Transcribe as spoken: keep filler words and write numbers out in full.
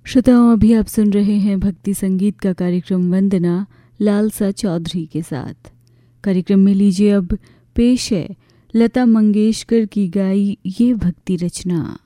श्रोताओं, अभी आप सुन रहे हैं भक्ति संगीत का कार्यक्रम वंदना लालसा चौधरी के साथ। कार्यक्रम में लीजिए अब पेश है लता मंगेशकर की गाई ये भक्ति रचना।